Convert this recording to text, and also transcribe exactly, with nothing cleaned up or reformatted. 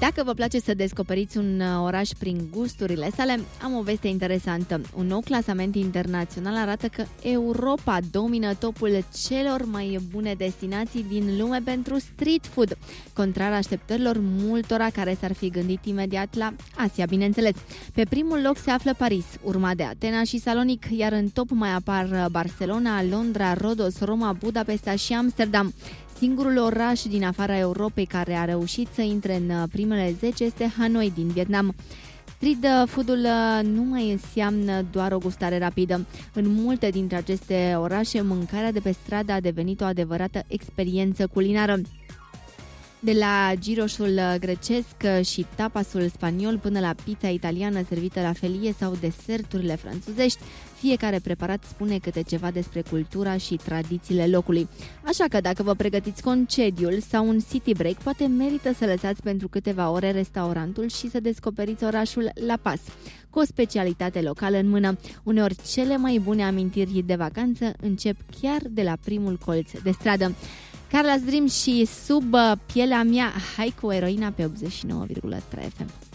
Dacă vă place să descoperiți un oraș prin gusturile sale, am o veste interesantă. Un nou clasament internațional arată că Europa domină topul celor mai bune destinații din lume pentru street food, contrar așteptărilor multora care s-ar fi gândit imediat la Asia, bineînțeles. Pe primul loc se află Paris, urmat de Atena și Salonic, iar în top mai apar Barcelona, Londra, Rhodos, Roma, Budapesta și Amsterdam. Singurul oraș din afara Europei care a reușit să intre în primele zece este Hanoi din Vietnam. Street food-ul nu mai înseamnă doar o gustare rapidă. În multe dintre aceste orașe, mâncarea de pe stradă a devenit o adevărată experiență culinară. De la gyroșul grecesc și tapasul spaniol până la pizza italiană servită la felie sau deserturile franțuzești, fiecare preparat spune câte ceva despre cultura și tradițiile locului. Așa că dacă vă pregătiți concediul sau un city break, poate merită să lăsați pentru câteva ore restaurantul și să descoperiți orașul la pas, cu o specialitate locală în mână. Uneori cele mai bune amintiri de vacanță încep chiar de la primul colț de stradă. Carla's Dream și Sub pielea mea, hai cu Eroina pe optzeci și nouă virgulă trei F M.